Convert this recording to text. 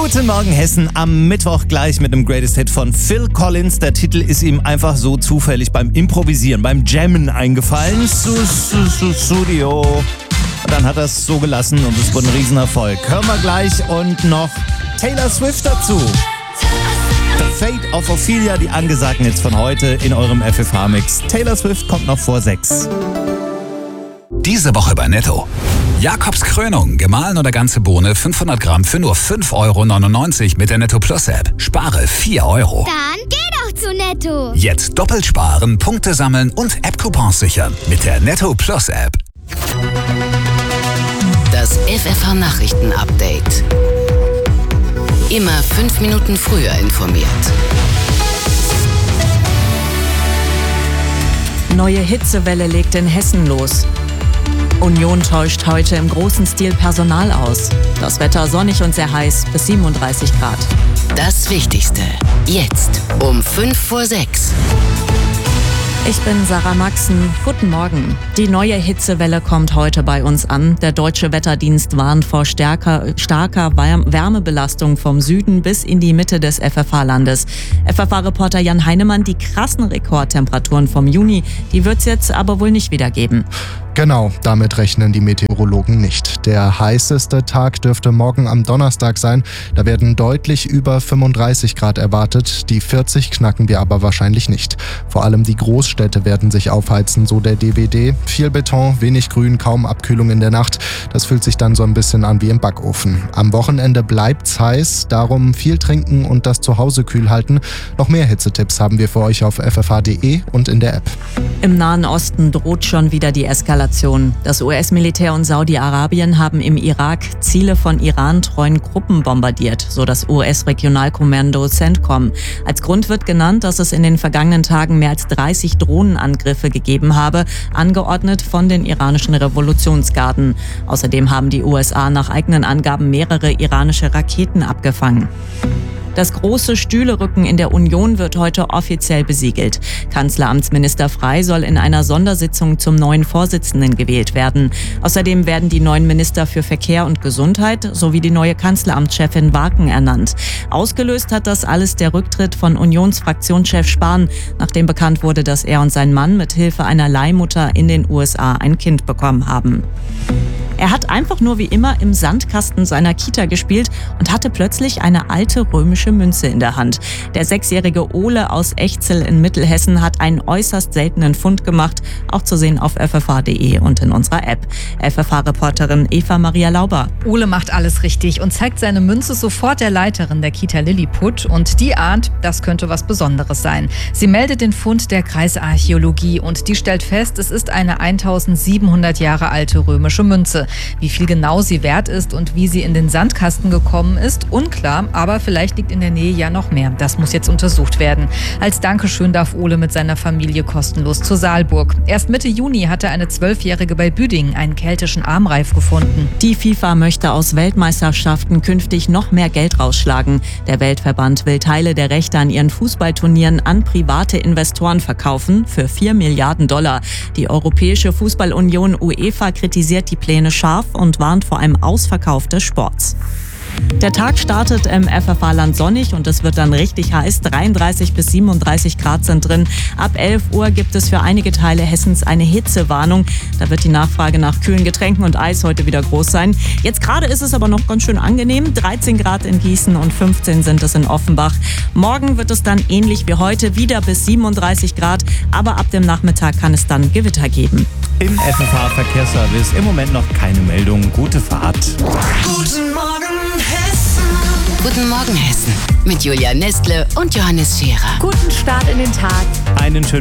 Guten Morgen Hessen, am Mittwoch gleich mit einem Greatest Hit von Phil Collins. Der Titel ist ihm einfach so zufällig beim Improvisieren, beim Jammen eingefallen. Studio. Und dann hat er es so gelassen und es wurde ein Riesenerfolg. Hören wir gleich und noch Taylor Swift dazu. The Fate of Ophelia, die angesagten Hits von heute in eurem FFH-Mix. Taylor Swift kommt noch vor 6. Diese Woche bei Netto. Jakobs Krönung, gemahlen oder ganze Bohne, 500 Gramm für nur 5,99 € mit der Netto Plus App. Spare 4 €. Dann geh doch zu Netto. Jetzt doppelt sparen, Punkte sammeln und App-Coupons sichern mit der Netto Plus App. Das FFH Nachrichten Update. Immer 5 Minuten früher informiert. Neue Hitzewelle legt in Hessen los. Union täuscht heute im großen Stil Personal aus. Das Wetter sonnig und sehr heiß, bis 37 Grad. Das Wichtigste. Jetzt um 5 vor 6. Ich bin Sarah Maxen. Guten Morgen. Die neue Hitzewelle kommt heute bei uns an. Der Deutsche Wetterdienst warnt vor starker Wärmebelastung vom Süden bis in die Mitte des FFH-Landes. FFH-Reporter Jan Heinemann, die krassen Rekordtemperaturen vom Juni, die wird es jetzt aber wohl nicht wieder geben. Genau, damit rechnen die Meteorologen nicht. Der heißeste Tag dürfte morgen am Donnerstag sein. Da werden deutlich über 35 Grad erwartet. Die 40 knacken wir aber wahrscheinlich nicht. Vor allem die Großstädte werden sich aufheizen, so der DWD. Viel Beton, wenig Grün, kaum Abkühlung in der Nacht. Das fühlt sich dann so ein bisschen an wie im Backofen. Am Wochenende bleibt's heiß, darum viel trinken und das Zuhause kühl halten. Noch mehr Hitzetipps haben wir für euch auf ffh.de und in der App. Im Nahen Osten droht schon wieder die Eskalation. Das US-Militär und Saudi-Arabien haben im Irak Ziele von Iran-treuen Gruppen bombardiert, so das US-Regionalkommando CENTCOM. Als Grund wird genannt, dass es in den vergangenen Tagen mehr als 30 Drohnenangriffe gegeben habe, angeordnet von den iranischen Revolutionsgarden. Außerdem haben die USA nach eigenen Angaben mehrere iranische Raketen abgefangen. Das große Stühlerücken in der Union wird heute offiziell besiegelt. Kanzleramtsminister Frey soll in einer Sondersitzung zum neuen Vorsitzenden gewählt werden. Außerdem werden die neuen Minister für Verkehr und Gesundheit sowie die neue Kanzleramtschefin Waken ernannt. Ausgelöst hat das alles der Rücktritt von Unionsfraktionschef Spahn, nachdem bekannt wurde, dass er und sein Mann mit Hilfe einer Leihmutter in den USA ein Kind bekommen haben. Er hat einfach nur wie immer im Sandkasten seiner Kita gespielt und hatte plötzlich eine alte römische Münze in der Hand. Der 6-jährige Ole aus Echzel in Mittelhessen hat einen äußerst seltenen Fund gemacht, auch zu sehen auf ffh.de und in unserer App. FFH-Reporterin Eva Maria Lauber. Ole macht alles richtig und zeigt seine Münze sofort der Leiterin der Kita Lilliput und die ahnt, das könnte was Besonderes sein. Sie meldet den Fund der Kreisarchäologie und die stellt fest, es ist eine 1700 Jahre alte römische Münze. Wie viel genau sie wert ist und wie sie in den Sandkasten gekommen ist, unklar, aber vielleicht liegt in der Nähe ja noch mehr. Das muss jetzt untersucht werden. Als Dankeschön darf Ole mit seiner Familie kostenlos zur Saalburg. Erst Mitte Juni hatte eine 12-Jährige bei Büdingen einen keltischen Armreif gefunden. Die FIFA möchte aus Weltmeisterschaften künftig noch mehr Geld rausschlagen. Der Weltverband will Teile der Rechte an ihren Fußballturnieren an private Investoren verkaufen für $4 Milliarden. Die Europäische Fußballunion UEFA kritisiert die Pläne scharf und warnt vor einem Ausverkauf des Sports. Der Tag startet im FFH-Land sonnig und es wird dann richtig heiß. 33 bis 37 Grad sind drin. Ab 11 Uhr gibt es für einige Teile Hessens eine Hitzewarnung. Da wird die Nachfrage nach kühlen Getränken und Eis heute wieder groß sein. Jetzt gerade ist es aber noch ganz schön angenehm. 13 Grad in Gießen und 15 sind es in Offenbach. Morgen wird es dann ähnlich wie heute wieder bis 37 Grad. Aber ab dem Nachmittag kann es dann Gewitter geben. Im FFH-Verkehrsservice im Moment noch keine Meldung. Gute Fahrt. Guten Morgen, Hessen. Guten Morgen, Hessen. Mit Julia Nestle und Johannes Scherer. Guten Start in den Tag. Einen schönen